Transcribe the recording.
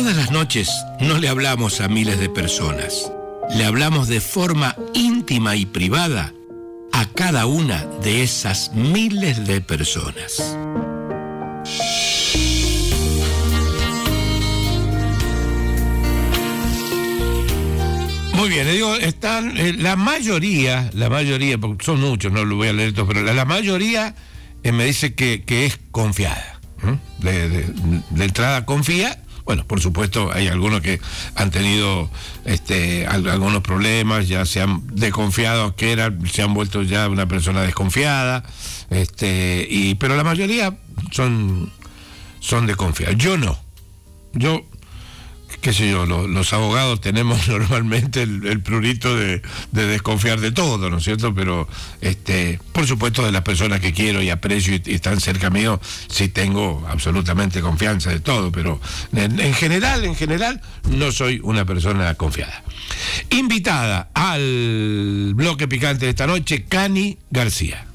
Todas las noches no le hablamos a miles de personas. Le hablamos de forma íntima y privada a cada una de esas miles de personas. Muy bien, le digo, están la mayoría, porque son muchos, no lo voy a leer todos, pero la mayoría me dice que es confiada. De entrada confía. Bueno, por supuesto, hay algunos que han tenido algunos problemas, ya se han desconfiado se han vuelto ya una persona desconfiada, pero la mayoría son desconfiados. Yo no. Yo, qué sé yo, los abogados tenemos normalmente el prurito de desconfiar de todo, ¿no es cierto? Pero, por supuesto, de las personas que quiero y aprecio y están cerca mío, sí tengo absolutamente confianza de todo, pero en general, no soy una persona confiada. Invitada al bloque picante de esta noche, Cani García.